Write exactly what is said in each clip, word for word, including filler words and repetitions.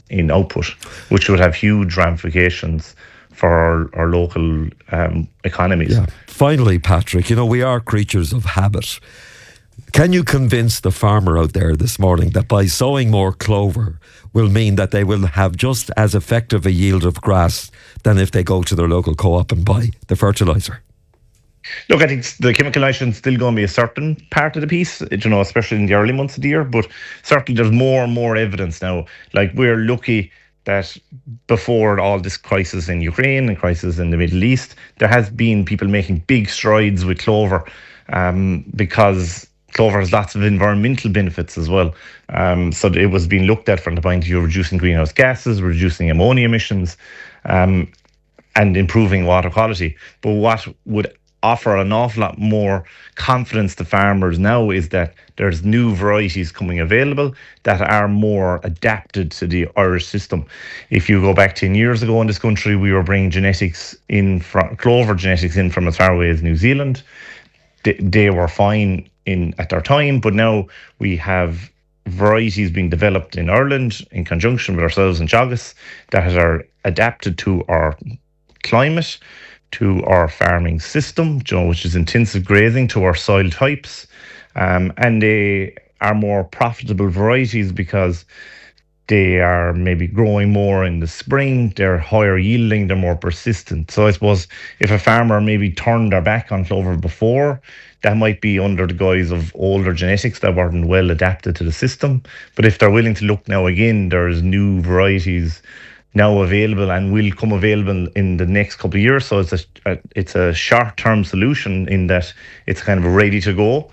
in output, which would have huge ramifications for our, our local um, economies. Yeah. Finally, Patrick, you know, we are creatures of habit. Can you convince the farmer out there this morning that by sowing more clover will mean that they will have just as effective a yield of grass than if they go to their local co-op and buy the fertiliser? Look, I think the chemical nitrogen is still going to be a certain part of the piece, you know, especially in the early months of the year. But certainly there's more and more evidence now. Like, we're lucky that before all this crisis in Ukraine and crisis in the Middle East, there has been people making big strides with clover, um, because clover has lots of environmental benefits as well. Um, so it was being looked at from the point of view of reducing greenhouse gases, reducing ammonia emissions, um, and improving water quality. But what would offer an awful lot more confidence to farmers now is that there's new varieties coming available that are more adapted to the Irish system. If you go back ten years ago in this country, we were bringing genetics in from clover genetics in from as far away as New Zealand. They, they were fine in at their time, but now we have varieties being developed in Ireland in conjunction with ourselves and Teagasc that are adapted to our climate, to our farming system, you know, which is intensive grazing, to our soil types, um, and they are more profitable varieties because they are maybe growing more in the spring, they're higher yielding, they're more persistent. So I suppose if a farmer maybe turned their back on clover before, that might be under the guise of older genetics that weren't well adapted to the system. But if they're willing to look now again, there's new varieties now available and will come available in the next couple of years. So it's a, a it's a short-term solution in that it's kind of ready to go.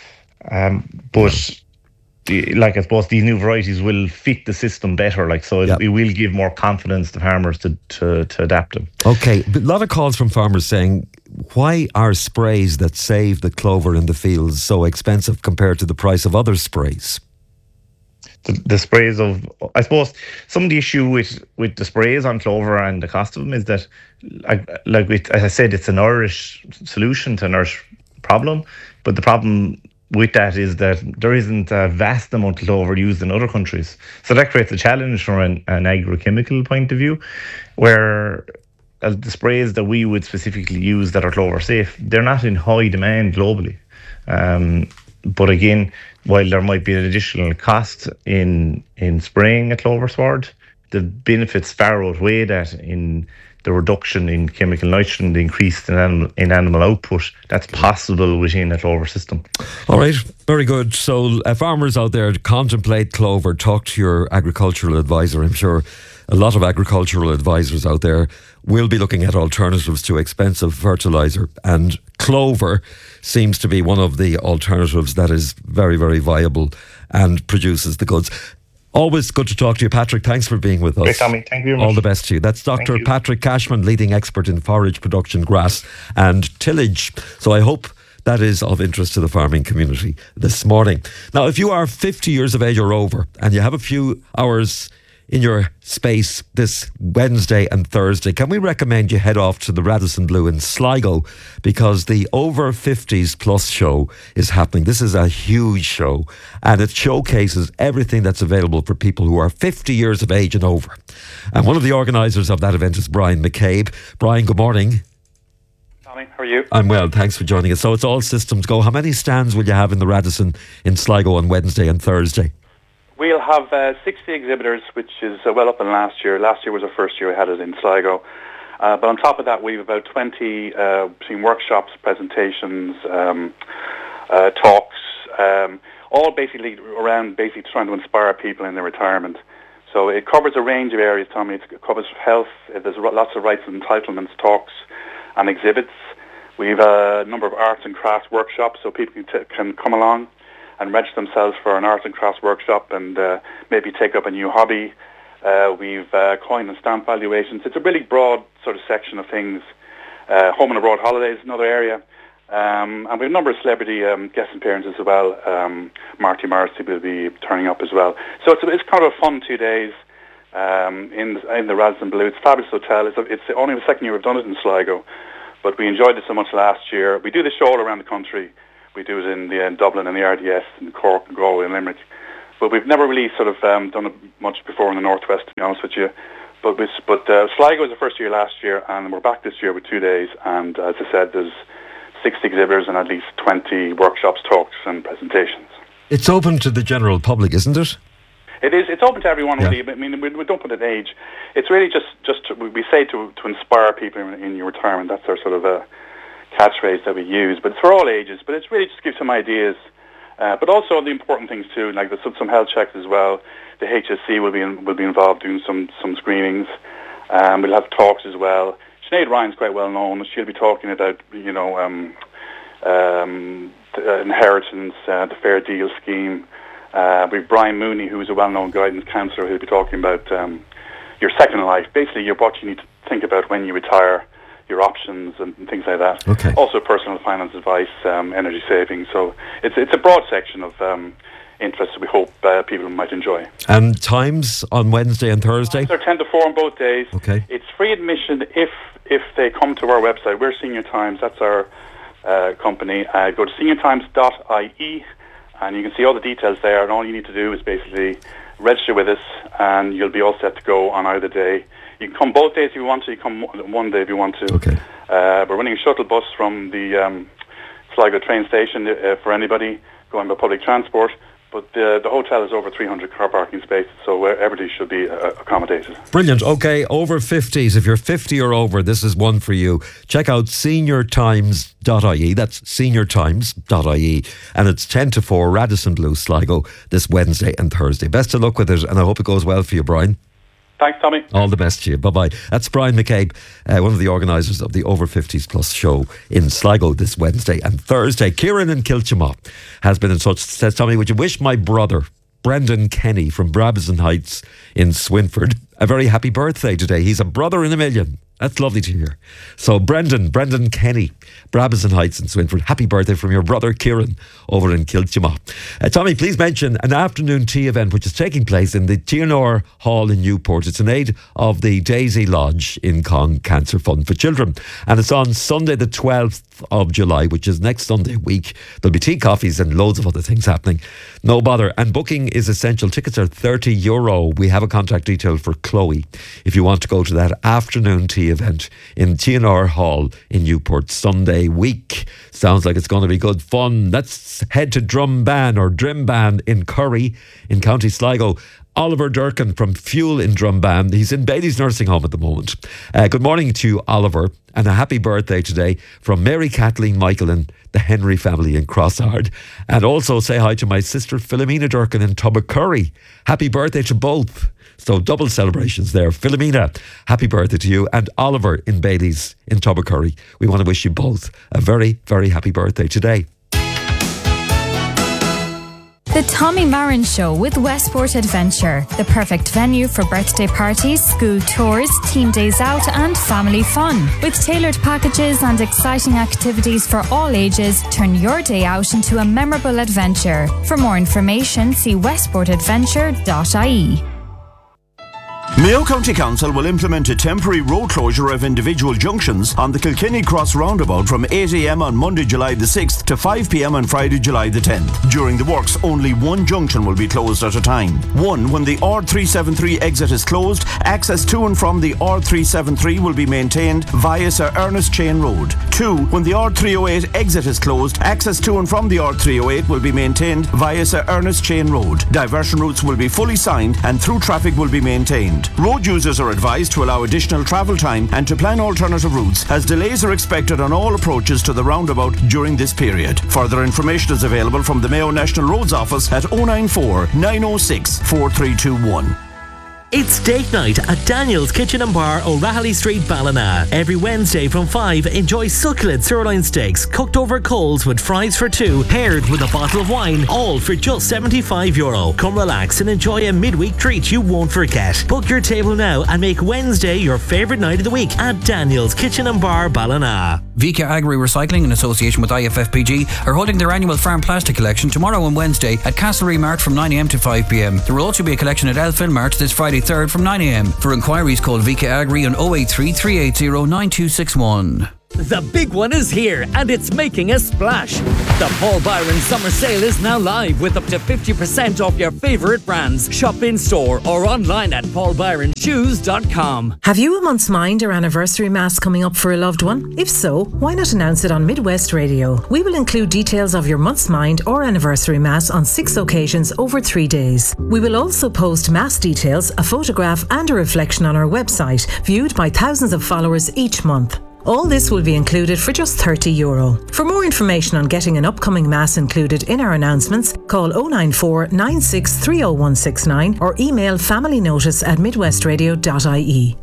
Um, but the, like I suppose these new varieties will fit the system better. Like so, yep. it, it will give more confidence to farmers to to, to adapt them. Okay, but a lot of calls from farmers saying, why are sprays that save the clover in the fields so expensive compared to the price of other sprays? The, the sprays of, I suppose, some of the issue with, with the sprays on clover and the cost of them is that, like, like with, as I said, it's an Irish solution to an Irish problem. But the problem with that is that there isn't a vast amount of clover used in other countries. So that creates a challenge from an, an agrochemical point of view, where uh, the sprays that we would specifically use that are clover safe, they're not in high demand globally. Um, but again, while there might be an additional cost in in spraying a clover sward, the benefits far outweigh that in the reduction in chemical nitrogen, the increase in animal, in animal output that's possible within a clover system. All right, very good. So uh, farmers out there, contemplate clover, talk to your agricultural advisor. I'm sure a lot of agricultural advisors out there will be looking at alternatives to expensive fertiliser, and clover seems to be one of the alternatives that is very, very viable and produces the goods. Always good to talk to you, Patrick. Thanks for being with us. Great, Tommy. Thank you very much. All the best to you. That's Doctor Patrick Cashman, leading expert in forage production, grass and tillage. So I hope that is of interest to the farming community this morning. Now, if you are fifty years of age or over and you have a few hours in your space this Wednesday and Thursday, can we recommend you head off to the Radisson Blu in Sligo, because the Over fifties Plus show is happening. This is a huge show and it showcases everything that's available for people who are fifty years of age and over. And one of the organisers of that event is Brian McCabe. Brian, good morning. Tommy, how are you? I'm well, thanks for joining us. So it's all systems go. How many stands will you have in the Radisson in Sligo on Wednesday and Thursday? We'll have uh, sixty exhibitors, which is uh, well up in last year. Last year was our first year we had it in Sligo. Uh, but on top of that, we have about twenty uh, between workshops, presentations, um, uh, talks, um, all basically around basically trying to inspire people in their retirement. So it covers a range of areas, Tommy. It covers health. There's lots of rights and entitlements, talks and exhibits. We have a number of arts and crafts workshops, so people can, t- can come along and register themselves for an arts and crafts workshop and uh, maybe take up a new hobby. Uh, we've uh, coin and stamp valuations. It's a really broad sort of section of things. Uh, home and abroad holidays, another area. Um, and we have a number of celebrity um, guest appearances as well. Um, Marty Morrissey will be turning up as well. So it's, it's kind of a fun two days um, in, in the Radisson Blu. It's a fabulous hotel. It's, a, it's only the second year we've done it in Sligo, but we enjoyed it so much last year. We do this show all around the country. We do it in, the, in Dublin and the R D S, in Cork and Galway and Limerick. but we've never really sort of um, done it much before in the Northwest, to be honest with you. But we, but uh, Sligo was the first year last year, and we're back this year with two days. And as I said, there's sixty exhibitors and at least twenty workshops, talks, and presentations. It's open to the general public, isn't it? It is. It's open to everyone, yeah. really. I mean, we, we don't put an age. It's really just, just to, we say to to inspire people in, in your retirement. That's our sort of a catchphrase that we use. But it's for all ages. But it's really just to give some ideas. Uh, but also the important things too, like there's some, some health checks as well. The H S C will be in, will be involved doing some some screenings. Um, we'll have talks as well. Sinead Ryan's quite well known. She'll be talking about you know um, um, the, uh, inheritance, uh, the Fair Deal scheme. Uh, we have Brian Mooney, who is a well-known guidance counsellor, who'll be talking about um, your second life. Basically, your, what you need to think about when you retire, your options and, and things like that. Okay. Also, personal finance advice, um, energy savings. So it's it's a broad section of um, interests that we hope uh, people might enjoy. And times on Wednesday and Thursday? They're ten to four on both days. Okay. It's free admission if if they come to our website. We're Senior Times. That's our uh, company. Uh, go to senior times dot I E. And you can see all the details there, and all you need to do is basically register with us, and you'll be all set to go on either day. You can come both days if you want to. You come one day if you want to. Okay. Uh, we're running a shuttle bus from the um, Sligo train station uh, for anybody going by public transport. But the, the hotel is over three hundred car parking spaces, so everybody should be uh, accommodated. Brilliant. Okay, over fifties. If you're fifty or over, this is one for you. Check out senior times dot I E. That's senior times dot I E. And it's ten to four, Radisson Blu, Sligo, this Wednesday and Thursday. Best of luck with it, and I hope it goes well for you, Brian. Thanks, Tommy. All the best to you. Bye-bye. That's Brian McCabe, uh, one of the organisers of the Over fifties Plus show in Sligo this Wednesday and Thursday. Kieran in Kiltimagh has been in touch. Says, Tommy, would you wish my brother, Brendan Kenny from Brabazon Heights in Swinford, a very happy birthday today? He's a brother in a million. That's lovely to hear. So Brendan, Brendan Kenny, Brabazon Heights in Swinford, happy birthday from your brother Kieran over in Kiltimagh. Uh, Tommy, please mention an afternoon tea event which is taking place in the T N R Hall in Newport. It's in aid of the Daisy Lodge in Con Cancer Fund for Children. And it's on Sunday the twelfth of July, which is next Sunday week. There'll be tea, coffees and loads of other things happening. No bother. And booking is essential. Tickets are thirty euro. We have a contact detail for Chloe if you want to go to that afternoon tea event in T N R Hall in Newport Sunday week. Sounds like it's going to be good fun. Let's head to Drumban or Drimban in Curry in County Sligo. Oliver Durkin from Fuel in Drumban. He's in Bailey's Nursing Home at the moment. Uh, good morning to you, Oliver, and a happy birthday today from Mary Kathleen Michael and the Henry family in Crossard. And also say hi to my sister Philomena Durkin in Tubbercurry. Happy birthday to both. So double celebrations there. Philomena, happy birthday to you. And Oliver in Bailey's in Tubbercurry. We want to wish you both a very, very happy birthday today. The Tommy Marin Show with Westport Adventure, the perfect venue for birthday parties, school tours, team days out and family fun. With tailored packages and exciting activities for all ages, turn your day out into a memorable adventure. For more information, see westport adventure dot I E. Mayo County Council will implement a temporary road closure of individual junctions on the Kilkenny Cross roundabout from eight a m on Monday, July the sixth to five p m on Friday, July the tenth. During the works, only one junction will be closed at a time. One, when the R three seventy-three exit is closed, access to and from the R three seventy-three will be maintained via Sir Ernest Chain Road. Two, when the R three oh eight exit is closed, access to and from the R three oh eight will be maintained via Sir Ernest Chain Road. Diversion routes will be fully signed and through traffic will be maintained. Road users are advised to allow additional travel time and to plan alternative routes, as delays are expected on all approaches to the roundabout during this period. Further information is available from the Mayo National Roads Office at oh nine four, nine oh six, four three two one. It's date night at Daniel's Kitchen and Bar, O'Rahilly Street, Ballina. Every Wednesday from five, enjoy succulent sirloin steaks cooked over coals with fries for two, paired with a bottle of wine, all for just seventy-five euro. Come relax and enjoy a midweek treat you won't forget. Book your table now and make Wednesday your favourite night of the week at Daniel's Kitchen and Bar, Ballina. V K Agri Recycling, in association with I F F P G, are holding their annual farm plastic collection tomorrow and Wednesday at Castlereagh Mart from nine a m to five p m. There will also be a collection at Elfin Mart this Friday third from nine a m. For inquiries, call V K Agri on oh eight three, three eight zero, nine two six one. The big one is here and it's making a splash. The Paul Byron Summer Sale is now live with up to fifty percent off your favourite brands. Shop in store or online at paul byron shoes dot com. Have you a month's mind or anniversary mass coming up for a loved one? If so, why not announce it on Midwest Radio? We will include details of your month's mind or anniversary mass on six occasions over three days. We will also post mass details, a photograph and a reflection on our website, viewed by thousands of followers each month. All this will be included for just thirty euro. For more information on getting an upcoming mass included in our announcements, call oh nine four, nine six three oh one six nine or email familynotice at midwestradio dot I E.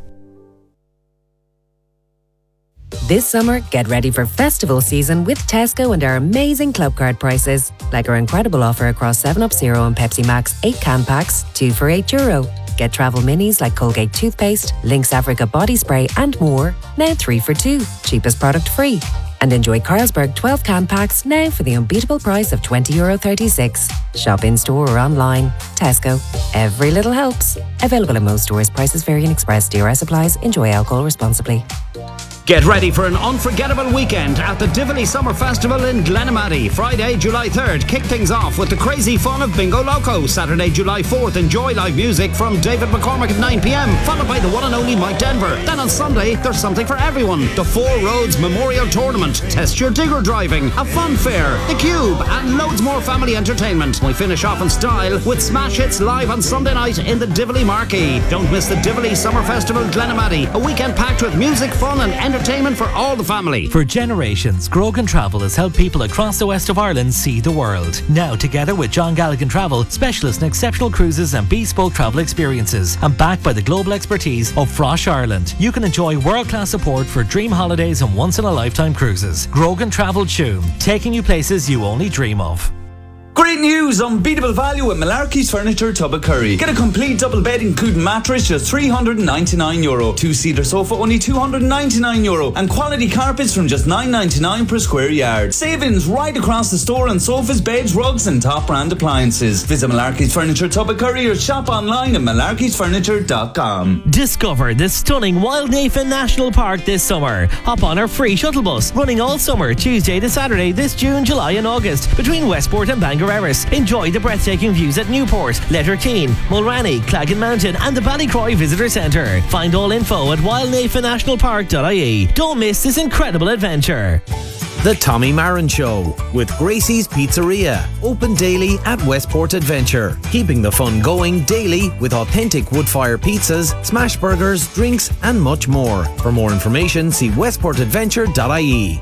This summer, get ready for festival season with Tesco and our amazing club card prices. Like our incredible offer across seven up Zero and Pepsi Max eight can packs, two for eight euro. Get travel minis like Colgate toothpaste, Lynx Africa body spray and more, now three for two, cheapest product free. And enjoy Carlsberg twelve can packs now for the unbeatable price of twenty euro thirty-six. Shop in store or online. Tesco. Every little helps. Available in most stores. Prices vary in Express. D R S applies. Enjoy alcohol responsibly. Get ready for an unforgettable weekend at the Dively Summer Festival in Glenamaddy. Friday, July third. Kick things off with the crazy fun of Bingo Loco. Saturday, July fourth. Enjoy live music from David McCormick at nine p.m, followed by the one and only Mike Denver. Then on Sunday, there's something for everyone. The Four Roads Memorial Tournament. Test your digger driving. A fun fair. The Cube. And loads more family entertainment. We finish off in style with Smash Hits live on Sunday night in the Dively Marquee. Don't miss the Dively Summer Festival Glenamaddy. A weekend packed with music, fun and entertainment. Entertainment for all the family. For generations, Grogan Travel has helped people across the west of Ireland see the world. Now, together with John Galligan Travel, specialists in exceptional cruises and bespoke travel experiences, and backed by the global expertise of Frosh Ireland, you can enjoy world-class support for dream holidays and once-in-a-lifetime cruises. Grogan Travel Tuam, taking you places you only dream of. Great news! Unbeatable value with Malarkey's Furniture Tubbercurry. Get a complete double bed including mattress just three hundred ninety-nine euro. Two-seater sofa only two hundred ninety-nine euro. And quality carpets from just nine ninety-nine per square yard. Savings right across the store on sofas, beds, rugs and top brand appliances. Visit Malarkey's Furniture Tubbercurry or shop online at malarkeys furniture dot com. Discover the stunning Wildnafen National Park this summer. Hop on our free shuttle bus running all summer, Tuesday to Saturday this June, July and August between Westport and Bangor. Enjoy the breathtaking views at Newport, Letterkeene, Mulranny, Claggan Mountain and the Ballycroy Visitor Centre. Find all info at wildnafen national park dot I E. Don't miss this incredible adventure. The Tommy Marin Show with Gracie's Pizzeria. Open daily at Westport Adventure. Keeping the fun going daily with authentic wood-fire pizzas, smash burgers, drinks and much more. For more information, see westport adventure dot I E.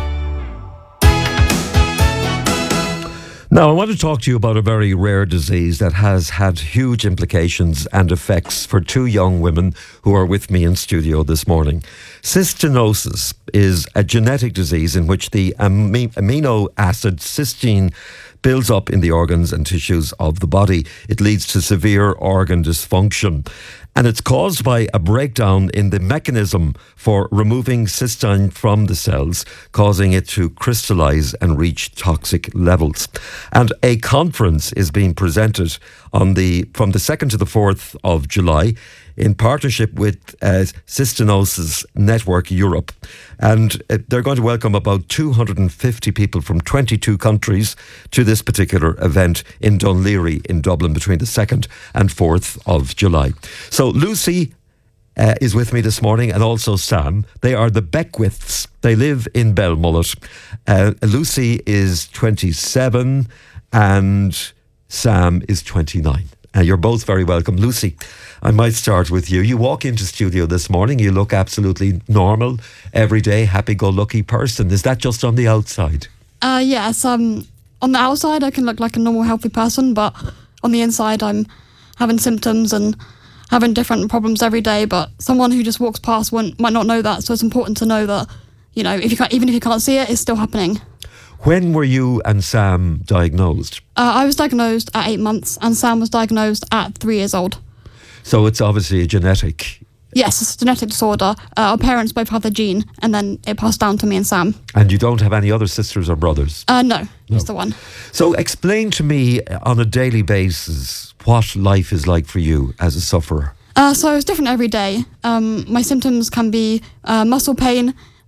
Now, I want to talk to you about a very rare disease that has had huge implications and effects for two young women who are with me in studio this morning. Cystinosis is a genetic disease in which the amino acid cysteine builds up in the organs and tissues of the body. It leads to severe organ dysfunction. And it's caused by a breakdown in the mechanism for removing cysteine from the cells, causing it to crystallize and reach toxic levels. And a conference is being presented on the from the second to the fourth of July in partnership with uh, Cystinosis Network Europe. And uh, they're going to welcome about two hundred fifty people from twenty-two countries to this particular event in Dunleary in Dublin between the second and fourth of July. So Lucy uh, is with me this morning, and also Sam. They are the Beckwiths. They live in Belmullet. Uh, Lucy is twenty-seven and Sam is twenty-nine. Uh, you're both very welcome. Lucy, I might start with you. You walk into studio this morning, you look absolutely normal, everyday, happy-go-lucky person. Is that just on the outside? Uh, yes. Um, on the outside, I can look like a normal, healthy person, but on the inside, I'm having symptoms and having different problems every day. But someone who just walks past won't, might not know that, so it's important to know that, you know, if you can't, even if you can't see it, it's still happening. When were you and Sam diagnosed? Uh, I was diagnosed at eight months and Sam was diagnosed at three years old. So it's obviously a genetic... Yes, it's a genetic disorder. Uh, our parents both have the gene and then it passed down to me and Sam. And you don't have any other sisters or brothers? Uh, no, no. He's the one. So explain to me on a daily basis what life is like for you as a sufferer. Uh, so it's different every day. Um, my symptoms can be uh, muscle pain,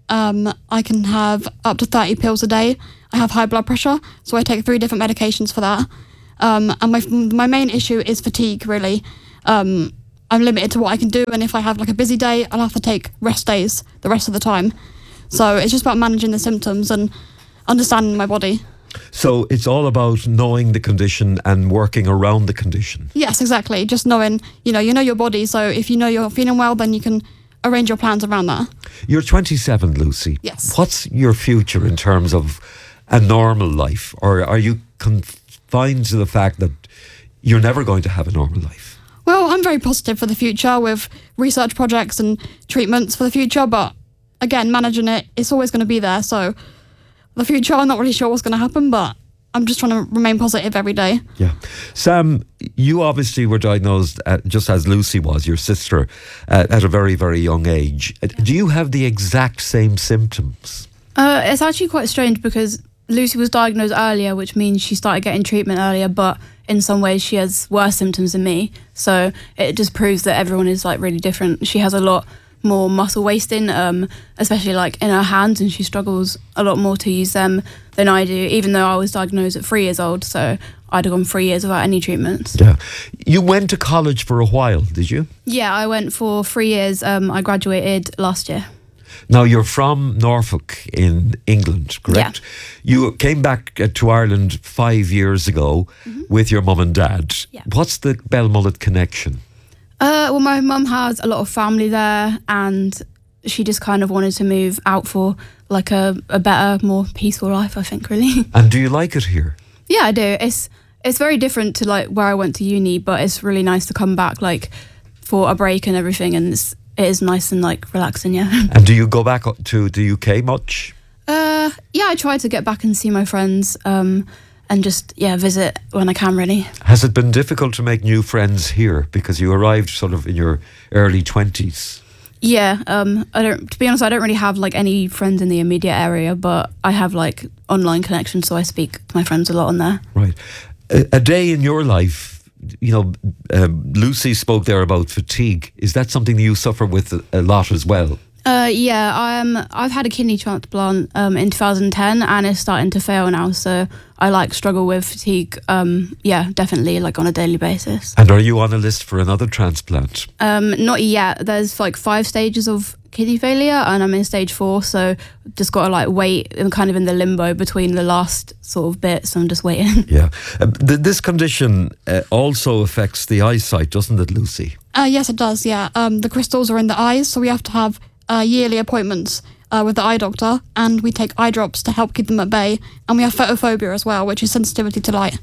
Um, I can have up to thirty pills a day. I have high blood pressure, so I take three different medications for that. Um, and my my main issue is fatigue, really. Um, I'm limited to what I can do, and if I have like a busy day, I'll have to take rest days the rest of the time. So it's just about managing the symptoms and understanding my body. So it's all about knowing the condition and working around the condition. Yes, exactly. Just knowing, you know, you know your body. So if you know you're feeling well, then you can arrange your plans around that. You're twenty-seven, Lucy. Yes. What's your future in terms of a normal life? Or are you confined to the fact that you're never going to have a normal life? Well, I'm very positive for the future with research projects and treatments for the future. But again, managing it, it's always going to be there. So the future, I'm not really sure what's going to happen, but I'm just trying to remain positive every day. Yeah. Sam, you obviously were diagnosed, at, just as Lucy was, your sister, uh, at a very, very young age. Uh, Do you have the exact same symptoms? Uh, it's actually quite strange because Lucy was diagnosed earlier, which means she started getting treatment earlier, but in some ways she has worse symptoms than me. So it just proves that everyone is like really different. She has a lot more muscle wasting, um, especially like in her hands, and she struggles a lot more to use them than I do, even though I was diagnosed at three years old, so I'd have gone three years without any treatments. Yeah. You went to college for a while, did you? Yeah, I went for three years. Um, I graduated last year. Now, you're from Norfolk in England, correct? Yeah. You came back uh, to Ireland five years ago mm-hmm. with your mum and dad. Yeah. What's the Belmullet connection? Uh, well, my mum has a lot of family there, and she just kind of wanted to move out for like a, a better, more peaceful life, I think, really. And do you like it here? Yeah, I do. It's it's very different to like where I went to uni, but it's really nice to come back like for a break and everything, and it's, it is nice and like relaxing, yeah. And do you go back to the U K much? Uh, yeah, I try to get back and see my friends, um, and just, yeah, visit when I can, really. Has it been difficult to make new friends here? Because you arrived sort of in your early twenties. Yeah, um, I don't. To be honest, I don't really have like any friends in the immediate area, but I have like online connections, so I speak to my friends a lot on there. Right. A, a day in your life, you know, um, Lucy spoke there about fatigue. Is that something that you suffer with a, a lot as well? Uh, yeah, um, I've had a kidney transplant um, in two thousand ten, and it's starting to fail now. So I like struggle with fatigue. Um, yeah, definitely, like on a daily basis. And are you on a list for another transplant? Um, not yet. There's like five stages of kidney failure, and I'm in stage four. So just got to like wait. I'm kind of in the limbo between the last sort of bit. So I'm just waiting. Yeah, uh, th- this condition uh, also affects the eyesight, doesn't it, Lucy? Uh, yes, it does. Yeah, um, the crystals are in the eyes, so we have to have Uh, yearly appointments uh, with the eye doctor, and we take eye drops to help keep them at bay, and we have photophobia as well, which is sensitivity to light.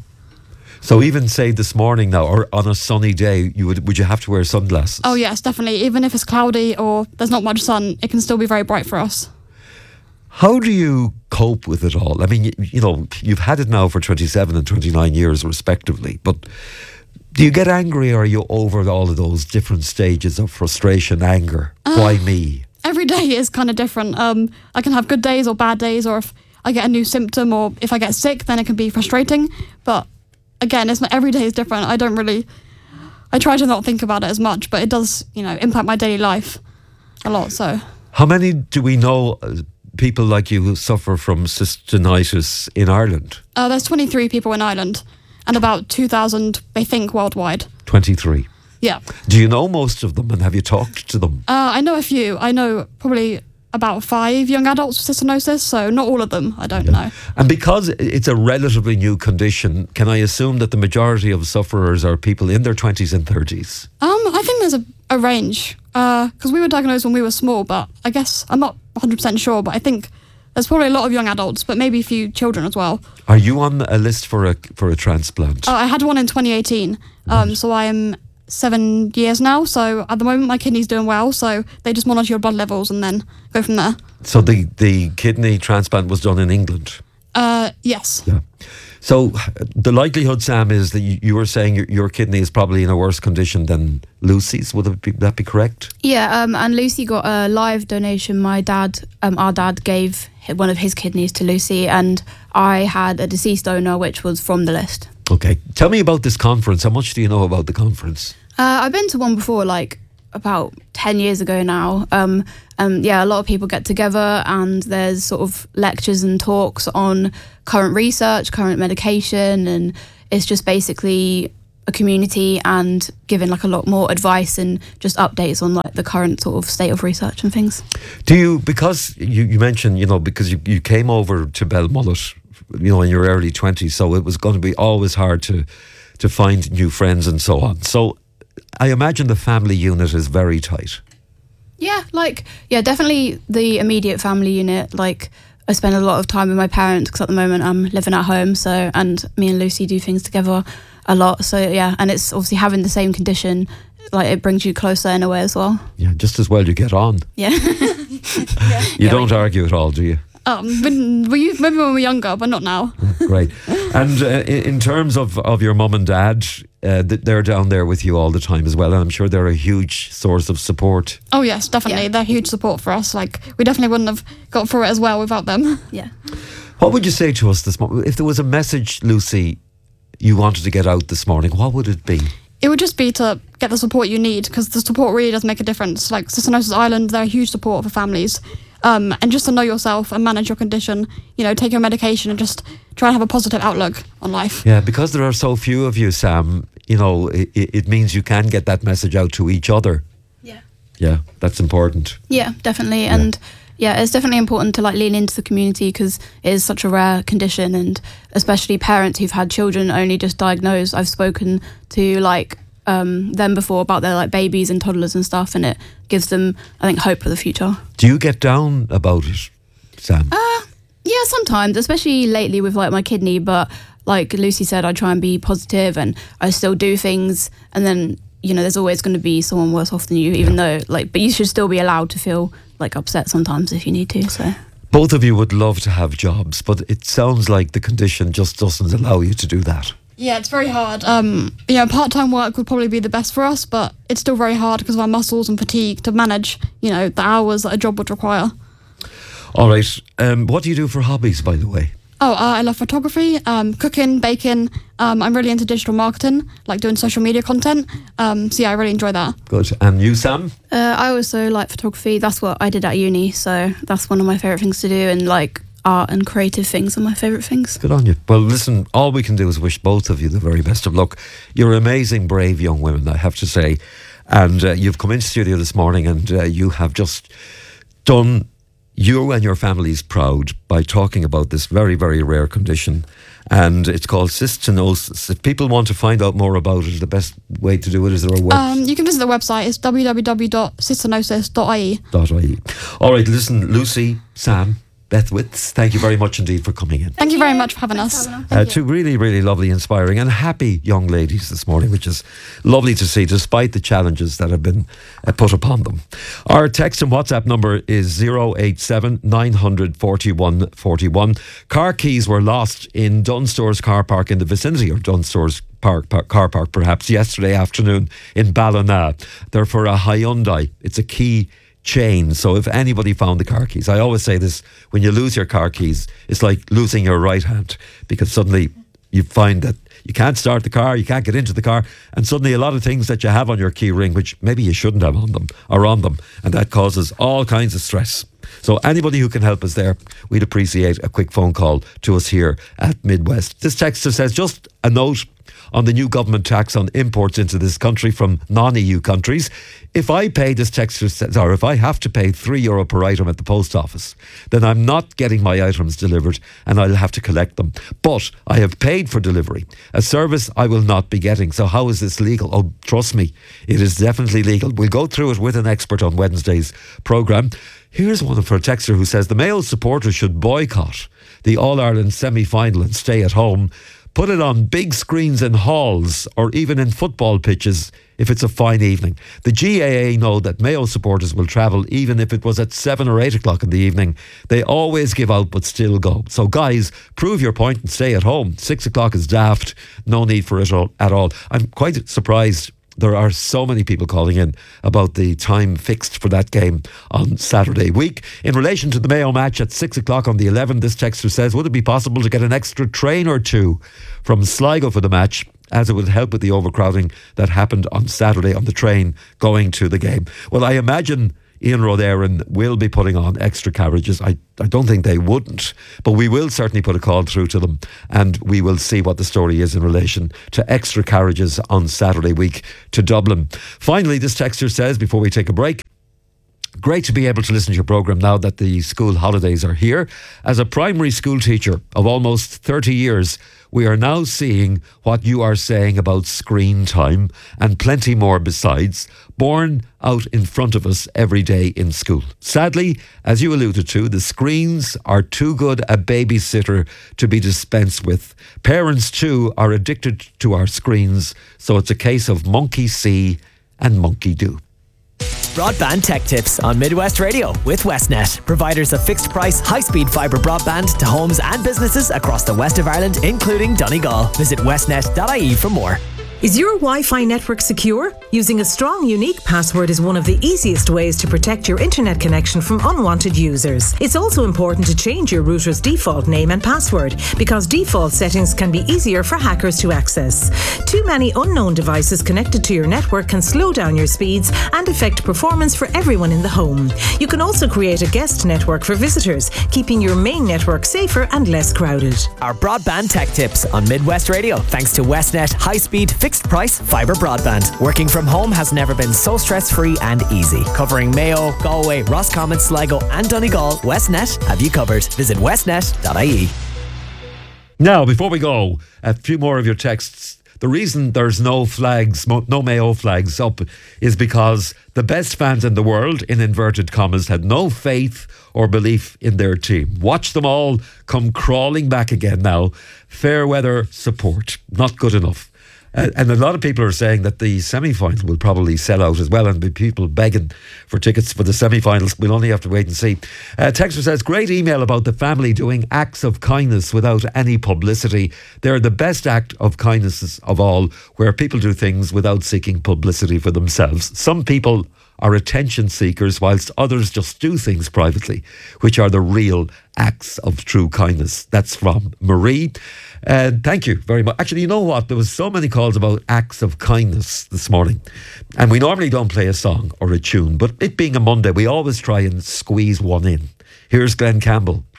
So even say this morning now, or on a sunny day, you would would you have to wear sunglasses? Oh yes, definitely. Even if it's cloudy or there's not much sun, it can still be very bright for us. How do you cope with it all? I mean, you, you know, you've had it now for twenty-seven and twenty-nine years respectively, but do you get angry, or are you over all of those different stages of frustration, anger? Uh, Why me? Every day is kind of different. Um, I can have good days or bad days, or if I get a new symptom, or if I get sick, then it can be frustrating. But again, it's not, every day is different. I don't really, I try to not think about it as much, but it does, you know, impact my daily life a lot. So, how many do we know uh, people like you who suffer from cystinitis in Ireland? Uh, there's twenty-three people in Ireland, and about two thousand, they think, worldwide. twenty-three. Yeah. Do you know most of them, and have you talked to them? Uh, I know a few. I know probably about five young adults with cystinosis, so not all of them. I don't yeah. know. And because it's a relatively new condition, can I assume that the majority of sufferers are people in their twenties and thirties? Um, I think there's a, a range, because uh, we were diagnosed when we were small, but I guess I'm not one hundred percent sure, but I think there's probably a lot of young adults, but maybe a few children as well. Are you on a list for a for a transplant? Oh, I had one in twenty eighteen, um, right. so I am seven years now, so at the moment my kidney's doing well, so they just monitor your blood levels and then go from there. So the, the kidney transplant was done in England? Uh, yes. Yeah. So the likelihood, Sam, is that you, you were saying your, your kidney is probably in a worse condition than Lucy's. Would it be, that be correct? Yeah, um, and Lucy got a live donation. My dad, um, our dad gave one of his kidneys to Lucy, and I had a deceased donor, which was from the list. Okay. Tell me about this conference. How much do you know about the conference? Uh, I've been to one before, like about ten years ago now. Um, um, yeah, a lot of people get together and there's sort of lectures and talks on current research, current medication, and it's just basically a community and giving like a lot more advice and just updates on like the current sort of state of research and things. Do you, because you, you mentioned, you know, because you, you came over to Belmullet, you know, in your early twenties, so it was going to be always hard to to find new friends and so on. So I imagine the family unit is very tight. Yeah, like, yeah, definitely the immediate family unit. Like, I spend a lot of time with my parents because at the moment I'm living at home. So, and me and Lucy do things together a lot. So, yeah, and it's obviously having the same condition, like, it brings you closer in a way as well. Yeah, just as well you get on. Yeah. yeah. You don't argue at all, do you? Um, when, we used, maybe when we were younger, but not now. Great. And uh, in in terms of, of your mum and dad, uh, th- they're down there with you all the time as well, and I'm sure they're a huge source of support. Oh yes, definitely. Yeah. They're huge support for us. Like, we definitely wouldn't have got through it as well without them. Yeah. What would you say to us this morning? If there was a message, Lucy, you wanted to get out this morning, what would it be? It would just be to get the support you need, because the support really does make a difference. Like Cystinosis Ireland, they're a huge support for families. Um, and just to know yourself and manage your condition, you know, take your medication and just try and have a positive outlook on life. Yeah, because there are so few of you, Sam, you know, it, it means you can get that message out to each other. Yeah. Yeah, that's important. Yeah, definitely. Yeah. And yeah, it's definitely important to like lean into the community because it is such a rare condition, and especially parents who've had children only just diagnosed. I've spoken to like um, them before about their like babies and toddlers and stuff, and it gives them, I think, hope for the future. Do you get down about it, Sam? Uh, yeah, sometimes, especially lately with like my kidney, but like Lucy said, I try and be positive and I still do things, and then, you know, there's always going to be someone worse off than you, even yeah. though like, but you should still be allowed to feel like upset sometimes if you need to. So both of you would love to have jobs, but it sounds like the condition just doesn't allow you to do that. Yeah, it's very hard. Um, you know, part-time work would probably be the best for us, but it's still very hard because of our muscles and fatigue to manage, you know, the hours that a job would require. All right. Um, what do you do for hobbies, by the way? Oh, uh, I love photography, um, cooking, baking. Um, I'm really into digital marketing, like doing social media content. Um, so yeah, I really enjoy that. Good. And you, Sam? Uh, I also like photography. That's what I did at uni. So that's one of my favourite things to do. And like art and creative things are my favourite things. Good on you. Well, listen, all we can do is wish both of you the very best of luck. You're amazing, brave young women, I have to say. And uh, you've come into studio this morning and uh, you have just done you and your families proud by talking about this very, very rare condition. And it's called cystinosis. If people want to find out more about it, the best way to do it is there a website? Um, you can visit the website. It's w w w dot cystinosis dot i e. .ie. All right, listen, Lucy, Sam, Beth Witts, thank you very much indeed for coming in. Thank you very much for having us. Uh, two really, really lovely, inspiring and happy young ladies this morning, which is lovely to see despite the challenges that have been uh, put upon them. Our text and WhatsApp number is zero eight seven nine hundred forty-one forty-one. Car keys were lost in Dunstores car park in the vicinity of Dunstores Park, park, car park perhaps yesterday afternoon in Ballina. They're for a Hyundai. It's a key chain. So if anybody found the car keys, I always say this, when you lose your car keys, it's like losing your right hand, because suddenly you find that you can't start the car, you can't get into the car, and suddenly a lot of things that you have on your key ring, which maybe you shouldn't have on them, are on them, and that causes all kinds of stress. So anybody who can help us there, we'd appreciate a quick phone call to us here at Midwest. This texter says, just a note on the new government tax on imports into this country from non-E U countries. If I pay, this texter says, or if I have to pay three euro per item at the post office, then I'm not getting my items delivered and I'll have to collect them. But I have paid for delivery, a service I will not be getting. So how is this legal? Oh, trust me, it is definitely legal. We'll go through it with an expert on Wednesday's programme. Here's one for a texter who says the Mayo supporters should boycott the All-Ireland semi-final and stay at home. Put it on big screens in halls or even in football pitches if it's a fine evening. The G A A know that Mayo supporters will travel even if it was at seven or eight o'clock in the evening. They always give out but still go. So guys, prove your point and stay at home. Six o'clock is daft. No need for it all, at all. I'm quite surprised there are so many people calling in about the time fixed for that game on Saturday week. In relation to the Mayo match at six o'clock on the eleventh, this texter says, would it be possible to get an extra train or two from Sligo for the match as it would help with the overcrowding that happened on Saturday on the train going to the game. Well, I imagine Ian Roth-Aaron will be putting on extra carriages. I, I don't think they wouldn't, but we will certainly put a call through to them and we will see what the story is in relation to extra carriages on Saturday week to Dublin. Finally, this texter says, before we take a break, great to be able to listen to your programme now that the school holidays are here. As a primary school teacher of almost thirty years, we are now seeing what you are saying about screen time and plenty more besides, born out in front of us every day in school. Sadly, as you alluded to, the screens are too good a babysitter to be dispensed with. Parents too are addicted to our screens, so it's a case of monkey see and monkey do. Broadband Tech Tips on Midwest Radio with Westnet, providers of fixed price, high-speed fibre broadband to homes and businesses across the west of Ireland, including Donegal. Visit westnet dot I E for more. Is your Wi-Fi network secure? Using a strong, unique password is one of the easiest ways to protect your internet connection from unwanted users. It's also important to change your router's default name and password because default settings can be easier for hackers to access. Too many unknown devices connected to your network can slow down your speeds and affect performance for everyone in the home. You can also create a guest network for visitors, keeping your main network safer and less crowded. Our Broadband Tech Tips on Midwest Radio, thanks to Westnet high-speed fixed price fibre broadband. Working from home has never been so stress-free and easy. Covering Mayo, Galway, Roscommon, Sligo and Donegal, Westnet have you covered. Visit westnet dot I E. Now, before we go, a few more of your texts. The reason there's no flags, no Mayo flags up is because the best fans in the world, in inverted commas, had no faith or belief in their team. Watch them all come crawling back again now. Fair weather support, not good enough. Uh, and a lot of people are saying that the semi-final will probably sell out as well and be people begging for tickets for the semi-finals. We'll only have to wait and see. Uh, Texter says, great email about the family doing acts of kindness without any publicity. They're the best act of kindnesses of all, where people do things without seeking publicity for themselves. Some people are attention seekers whilst others just do things privately, which are the real acts of true kindness. That's from Marie. Uh, thank you very much. Actually, you know what? There was so many calls about acts of kindness this morning. And we normally don't play a song or a tune, but it being a Monday, we always try and squeeze one in. Here's Glenn Campbell